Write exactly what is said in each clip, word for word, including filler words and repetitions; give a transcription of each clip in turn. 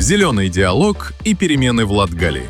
Зеленый диалог и перемены в Латгалии.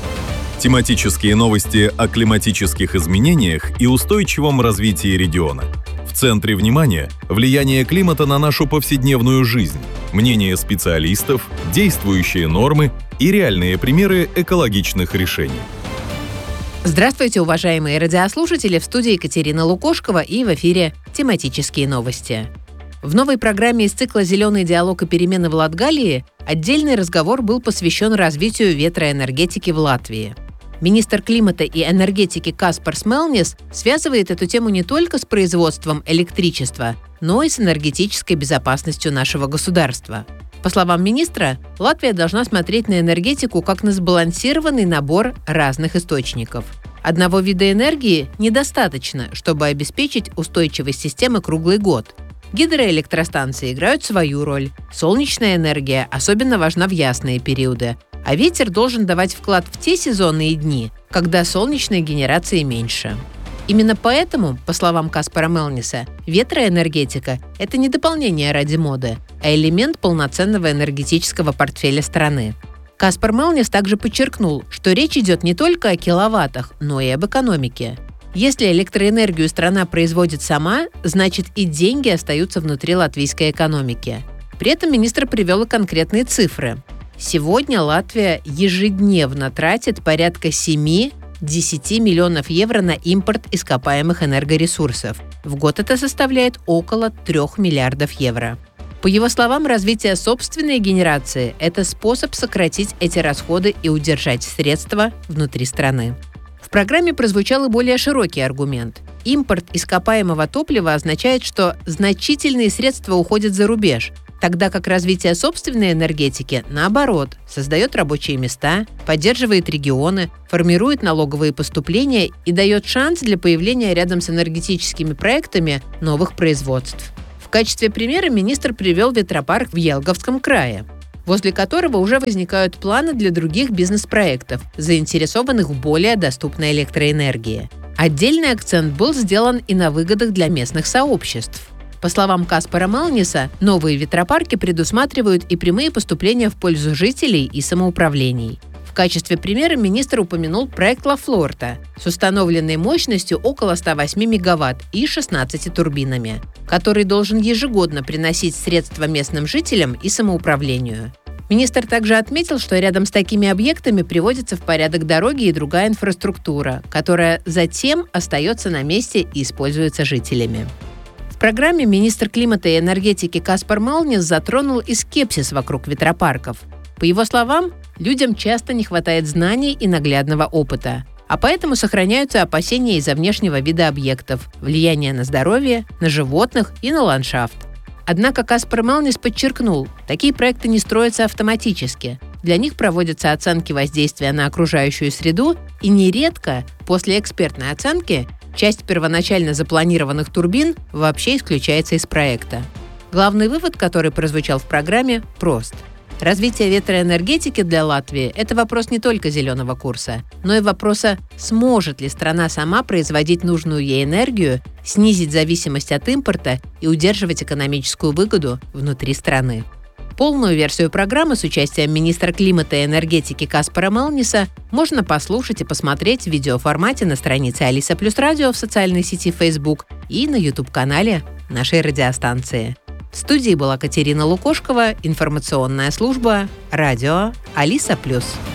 Тематические новости о климатических изменениях и устойчивом развитии региона. В центре внимания – влияние климата на нашу повседневную жизнь, мнения специалистов, действующие нормы и реальные примеры экологичных решений. Здравствуйте, уважаемые радиослушатели! В студии Екатерина Лукошкова и в эфире «Тематические новости». В новой программе из цикла «Зеленый диалог и перемены в Латгалии» отдельный разговор был посвящен развитию ветроэнергетики в Латвии. Министр климата и энергетики Каспарс Мелнис связывает эту тему не только с производством электричества, но и с энергетической безопасностью нашего государства. По словам министра, Латвия должна смотреть на энергетику как на сбалансированный набор разных источников. Одного вида энергии недостаточно, чтобы обеспечить устойчивость системы круглый год. Гидроэлектростанции играют свою роль. Солнечная энергия особенно важна в ясные периоды. А ветер должен давать вклад в те сезонные дни, когда солнечной генерации меньше. Именно поэтому, по словам Каспара Мелниса, ветроэнергетика – это не дополнение ради моды, а элемент полноценного энергетического портфеля страны. Каспар Мелнис также подчеркнул, что речь идет не только о киловаттах, но и об экономике. Если электроэнергию страна производит сама, значит и деньги остаются внутри латвийской экономики. При этом министр привел и конкретные цифры. Сегодня Латвия ежедневно тратит порядка семь-десять миллионов евро на импорт ископаемых энергоресурсов. В год это составляет около трех миллиардов евро. По его словам, развитие собственной генерации – это способ сократить эти расходы и удержать средства внутри страны. В программе прозвучал и более широкий аргумент. Импорт ископаемого топлива означает, что значительные средства уходят за рубеж, тогда как развитие собственной энергетики, наоборот, создает рабочие места, поддерживает регионы, формирует налоговые поступления и дает шанс для появления рядом с энергетическими проектами новых производств. В качестве примера министр привел ветропарк в Елговском крае, возле которого уже возникают планы для других бизнес-проектов, заинтересованных в более доступной электроэнергии. Отдельный акцент был сделан и на выгодах для местных сообществ. По словам Каспара Мелниса, новые ветропарки предусматривают и прямые поступления в пользу жителей и самоуправлений. В качестве примера министр упомянул проект Ла Флорта с установленной мощностью около ста восьми мегаватт и шестнадцатью турбинами, который должен ежегодно приносить средства местным жителям и самоуправлению. Министр также отметил, что рядом с такими объектами приводятся в порядок дороги и другая инфраструктура, которая затем остается на месте и используется жителями. В программе министр климата и энергетики Каспар Мелнис затронул и скепсис вокруг ветропарков. По его словам, людям часто не хватает знаний и наглядного опыта, а поэтому сохраняются опасения из-за внешнего вида объектов, влияния на здоровье, на животных и на ландшафт. Однако Каспар Мелнис подчеркнул, такие проекты не строятся автоматически. Для них проводятся оценки воздействия на окружающую среду, и нередко после экспертной оценки часть первоначально запланированных турбин вообще исключается из проекта. Главный вывод, который прозвучал в программе, прост. Развитие ветроэнергетики для Латвии – это вопрос не только зеленого курса, но и вопроса, сможет ли страна сама производить нужную ей энергию, снизить зависимость от импорта и удерживать экономическую выгоду внутри страны. Полную версию программы с участием министра климата и энергетики Каспара Мелниса можно послушать и посмотреть в видеоформате на странице Алиса Плюс Радио в социальной сети Facebook и на YouTube-канале нашей радиостанции. В студии была Екатерина Лукошкова, информационная служба, радио Алиса Плюс.